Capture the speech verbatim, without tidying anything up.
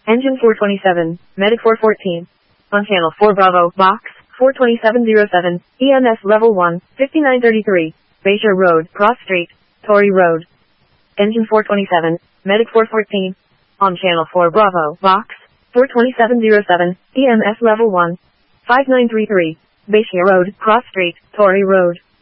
Engine four twenty-seven, Medic four fourteen. On channel four Bravo, box, four twenty-seven oh seven, E M S level one, fifty-nine thirty-three, Bayshore Road, Cross Street, Torrey Road. Engine four twenty-seven, Medic four fourteen. On channel four Bravo, box, four twenty-seven oh seven, E M S level one, five nine three three, Bayshore Road, Cross Street, Torrey Road.